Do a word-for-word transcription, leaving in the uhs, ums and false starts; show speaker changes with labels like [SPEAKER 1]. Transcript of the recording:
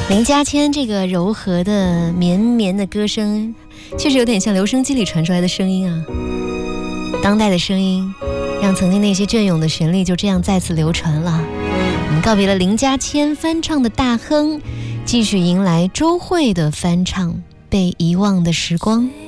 [SPEAKER 1] 林家谦这个柔和的绵绵的歌声，确实有点像留声机里传出来的声音啊。当代的声音让曾经那些隽永的旋律就这样再次流传了。我们告别了林家谦翻唱的大亨，继续迎来周蕙的翻唱《被遗忘的时光》。